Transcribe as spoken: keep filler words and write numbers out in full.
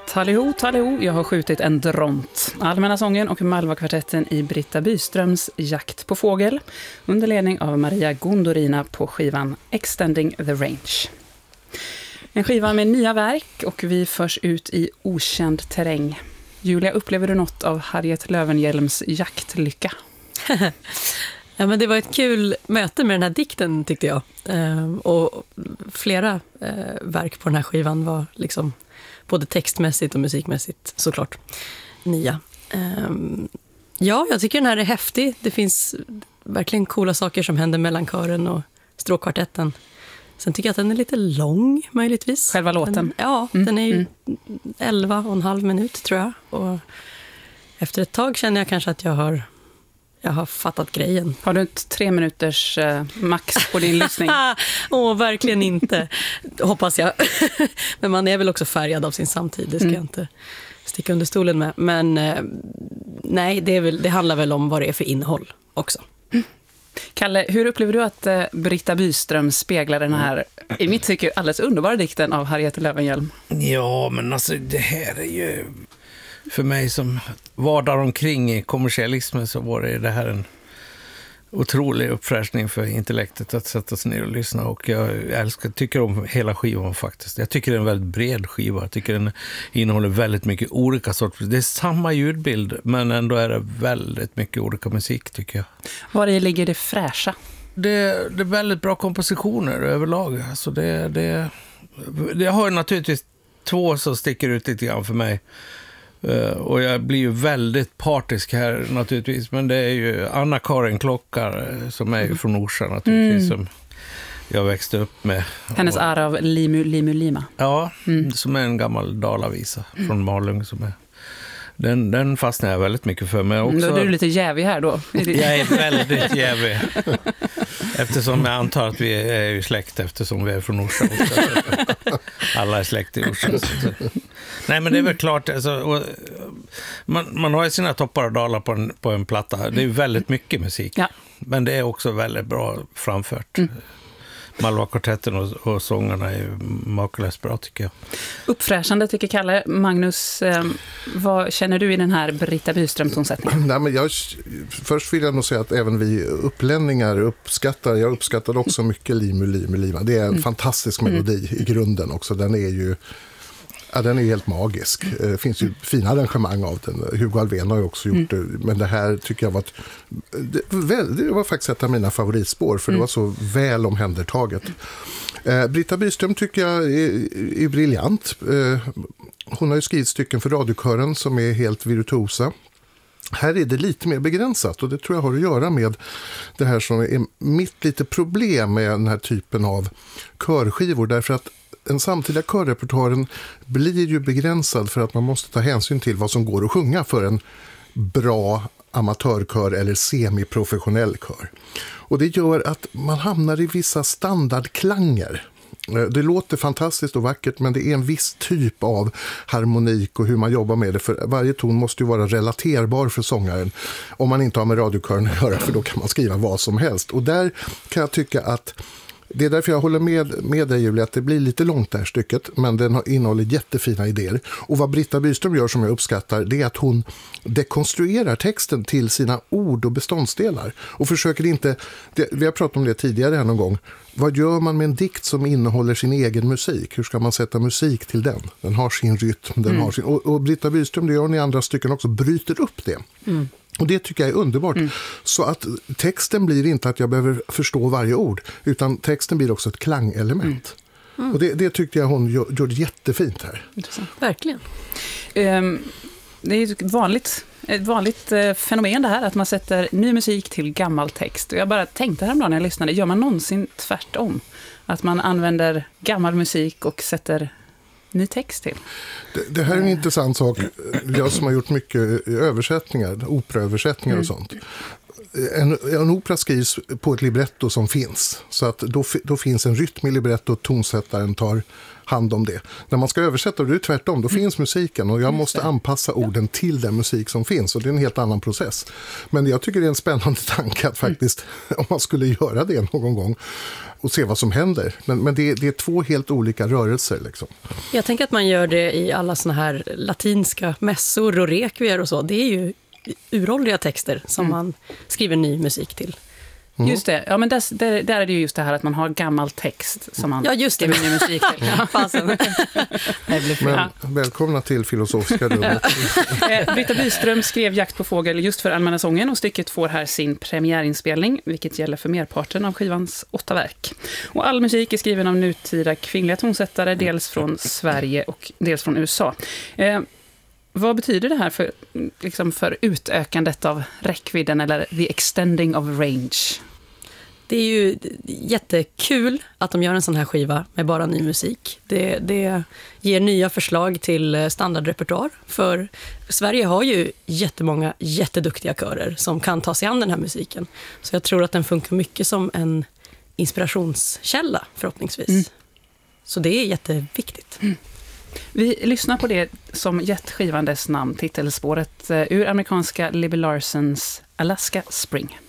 Talliho, talliho, jag har skjutit en dront. Allmänna sången och Malva-kvartetten i Britta Byströms Jakt på fågel under ledning av Maria Gondorina på skivan Extending the Range. En skiva med nya verk och vi förs ut i okänd terräng. Julia, upplever du något av Harriet Löwenhjelms jaktlycka? Ja, men det var ett kul möte med den här dikten, tyckte jag. Eh, och flera eh, verk på den här skivan var liksom både textmässigt och musikmässigt såklart nya. Eh, ja, jag tycker den här är häftig. Det finns verkligen coola saker som händer mellan kören och stråkkvartetten. Sen tycker jag att den är lite lång, möjligtvis. Själva låten? Den, ja, mm. den är ju mm. elva och en halv minut, tror jag. Och efter ett tag känner jag kanske att jag har... Jag har fattat grejen. Har du ett tre minuters eh, max på din lyssning? Åh, verkligen inte. Hoppas jag. Men man är väl också färgad av sin samtid. Det ska mm. jag inte sticka under stolen med. Men eh, nej, det, är väl, det handlar väl om vad det är för innehåll också. Mm. Kalle, hur upplever du att eh, Britta Byström speglar den här, i mitt tycke, alldeles underbara dikten av Harriet Löwenhjelm? Ja, men alltså det här är ju... För mig som var där omkring i kommersialismen så var det, det här en otrolig uppfräschning för intellektet att sätta sig ner och lyssna. Och jag älskar, tycker om hela skivan faktiskt. Jag tycker det är en väldigt bred skiva. Jag tycker den innehåller väldigt mycket olika sorter. Det är samma ljudbild men ändå är det väldigt mycket olika musik, tycker jag. Var i ligger det fräscha? Det, det är väldigt bra kompositioner överlag. Alltså det, det, det har naturligtvis två som sticker ut lite grann för mig. Uh, och jag blir ju väldigt partisk här naturligtvis, men det är ju Anna-Karin Klockar som är från Orsa naturligtvis, mm. som jag växte upp med. Hennes och, är av Limu, Limu Lima. Ja, mm. som är en gammal dalavisa mm. från Malung som är. Den, den fastnar jag väldigt mycket för. Men också, då är du lite jävig här då. Jag är väldigt jävig. Eftersom jag antar att vi är ju släkt eftersom vi är från Orsa. Alla är släkt i Orsa. Nej, men det är väl klart. Alltså, och man, man har ju sina toppar och dalar på en, på en platta. Det är ju väldigt mycket musik. Ja. Men det är också väldigt bra framfört. Mm. Malva-kvartetten och, och sångarna är ju makalöst bra, tycker jag. Uppfräschande, tycker Kalle. Magnus, eh, vad känner du i den här Britta Byström-tonsättningen? Nej, men jag, först vill jag nog säga att även vi upplänningar uppskattar, jag uppskattar också mycket Limu, Limu, Lima. Det är en mm. fantastisk melodi mm. i grunden också. Den är ju ja, den är helt magisk. Det finns ju fina arrangemang av den. Hugo Alfvén har ju också gjort mm. det. Men det här tycker jag var ett, det, det var faktiskt ett av mina favoritspår, för mm. det var så väl omhändertaget. Eh, Britta Byström tycker jag är, är briljant. Eh, hon har ju skrivit stycken för radiokören som är helt virtuosa. Här är det lite mer begränsat, och det tror jag har att göra med det här som är mitt lite problem med den här typen av körskivor, därför att den samtida körrepertoaren blir ju begränsad för att man måste ta hänsyn till vad som går att sjunga för en bra amatörkör eller semiprofessionell kör. Och det gör att man hamnar i vissa standardklanger. Det låter fantastiskt och vackert, men det är en viss typ av harmonik och hur man jobbar med det. För varje ton måste ju vara relaterbar för sångaren om man inte har med radiokören att göra, för då kan man skriva vad som helst. Och där kan jag tycka att det är därför jag håller med, med dig, Julia, att det blir lite långt det här stycket, men den innehåller jättefina idéer. Och vad Britta Byström gör som jag uppskattar, det är att hon dekonstruerar texten till sina ord och beståndsdelar. Och försöker inte, det, vi har pratat om det tidigare här någon gång, vad gör man med en dikt som innehåller sin egen musik? Hur ska man sätta musik till den? Den har sin rytm, den mm. har sin, och, och Britta Byström, det gör hon i andra stycken också, bryter upp det. Mm. Och det tycker jag är underbart. Mm. Så att texten blir inte att jag behöver förstå varje ord, utan texten blir också ett klangelement. Mm. Mm. Och det, det tyckte jag hon gjorde jättefint här. Intressant. Verkligen. Um, det är ett vanligt, ett vanligt uh, fenomen det här, att man sätter ny musik till gammal text. Och jag bara tänkte häromdagen när jag lyssnade, gör man någonsin tvärtom? Att man använder gammal musik och sätter ny text till. Det, det här är en intressant sak. Jag som har gjort mycket översättningar, operaöversättningar och sånt. en, en opera skrivs på ett libretto som finns. Så att då, då finns en rytm i libretto och tonsättaren tar hand om det. När man ska översätta det är tvärtom, då finns musiken och jag måste anpassa orden till den musik som finns och det är en helt annan process. Men jag tycker det är en spännande tanke att faktiskt, om man skulle göra det någon gång och se vad som händer. Men, men det, det är två helt olika rörelser liksom. Jag tänker att man gör det i alla såna här latinska mässor och rekvier och så. Det är ju uråldriga texter som mm. man skriver ny musik till. Mm. Just det. Ja, men där, där, där är det ju just det här att man har gammal text som man ja, just det. skriver ny musik till. Ja, men, ja. Välkomna till Filosofiska rummet. Britta Byström skrev Jakt på fågel just för Allmänna sången och stycket får här sin premiärinspelning, vilket gäller för merparten av skivans åtta verk. Och all musik är skriven av nutida kvinnliga tonsättare, dels från Sverige och dels från U S A. Eh, Vad betyder det här för, liksom för utökandet av räckvidden eller the extending of range? Det är ju jättekul att de gör en sån här skiva med bara ny musik. Det, det ger nya förslag till standardrepertoar. För Sverige har ju jättemånga jätteduktiga körer som kan ta sig an den här musiken. Så jag tror att den funkar mycket som en inspirationskälla förhoppningsvis. Mm. Så det är jätteviktigt. Mm. Vi lyssnar på det som gett skivan dess namn, titelspåret ur amerikanska Libby Larsons Alaska Spring.